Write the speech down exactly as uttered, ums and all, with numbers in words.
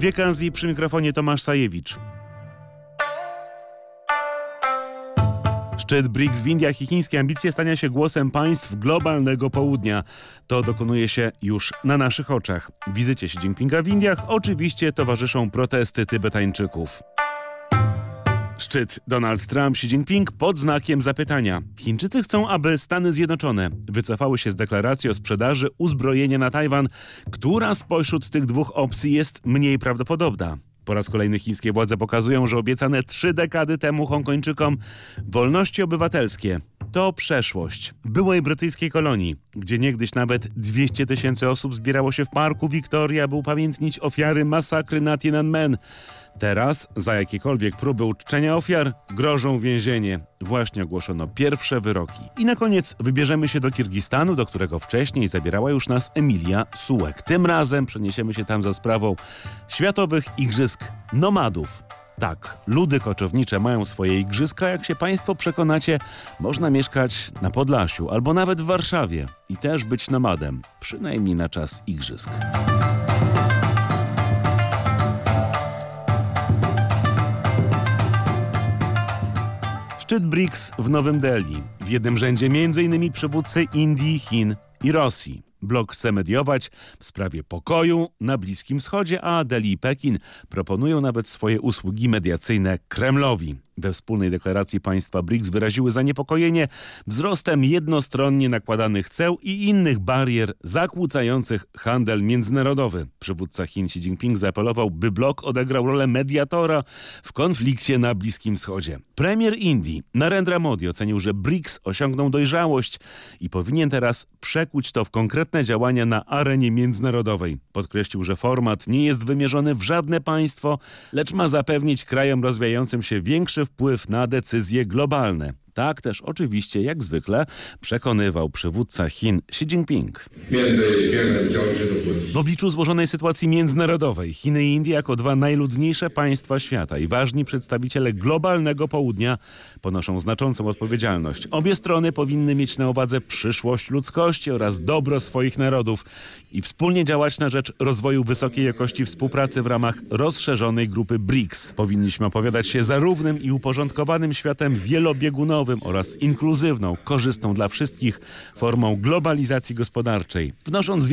Wiek Azji, przy mikrofonie Tomasz Sajewicz. Szczyt BRICS w Indiach i chińskie ambicje stania się głosem państw globalnego południa. To dokonuje się już na naszych oczach. Wizycie Xi Jinpinga w Indiach oczywiście towarzyszą protesty Tybetańczyków. Szczyt Donald Trump, Xi Jinping pod znakiem zapytania. Chińczycy chcą, aby Stany Zjednoczone wycofały się z deklaracji o sprzedaży uzbrojenia na Tajwan. Która spośród tych dwóch opcji jest mniej prawdopodobna? Po raz kolejny chińskie władze pokazują, że obiecane trzy dekady temu Hongkończykom wolności obywatelskie to przeszłość byłej brytyjskiej kolonii, gdzie niegdyś nawet dwieście tysięcy osób zbierało się w parku Victoria, by upamiętnić ofiary masakry na Tiananmen. Teraz za jakiekolwiek próby uczczenia ofiar grożą więzienie. Właśnie ogłoszono pierwsze wyroki. I na koniec wybierzemy się do Kirgistanu, do którego wcześniej zabierała już nas Emilia Sułek. Tym razem przeniesiemy się tam za sprawą Światowych Igrzysk Nomadów. Tak, ludy koczownicze mają swoje igrzyska. Jak się Państwo przekonacie, można mieszkać na Podlasiu albo nawet w Warszawie i też być nomadem, przynajmniej na czas igrzysk. Szczyt BRICS w Nowym Delhi. W jednym rzędzie między innymi przywódcy Indii, Chin i Rosji. Blok chce mediować w sprawie pokoju na Bliskim Wschodzie, a Delhi i Pekin proponują nawet swoje usługi mediacyjne Kremlowi. We wspólnej deklaracji państwa BRICS wyraziły zaniepokojenie wzrostem jednostronnie nakładanych ceł i innych barier zakłócających handel międzynarodowy. Przywódca Chin Xi Jinping zaapelował, by blok odegrał rolę mediatora w konflikcie na Bliskim Wschodzie. Premier Indii Narendra Modi ocenił, że BRICS osiągnął dojrzałość i powinien teraz przekuć to w konkretne działania na arenie międzynarodowej. Podkreślił, że format nie jest wymierzony w żadne państwo, lecz ma zapewnić krajom rozwijającym się większy wpływ na decyzje globalne. Tak też oczywiście, jak zwykle, przekonywał przywódca Chin Xi Jinping. W obliczu złożonej sytuacji międzynarodowej Chiny i Indie jako dwa najludniejsze państwa świata i ważni przedstawiciele globalnego południa ponoszą znaczącą odpowiedzialność. Obie strony powinny mieć na uwadze przyszłość ludzkości oraz dobro swoich narodów i wspólnie działać na rzecz rozwoju wysokiej jakości współpracy w ramach rozszerzonej grupy BRICS. Powinniśmy opowiadać się za równym i uporządkowanym światem wielobiegunowym oraz inkluzywną, korzystną dla wszystkich formą globalizacji gospodarczej, wnosząc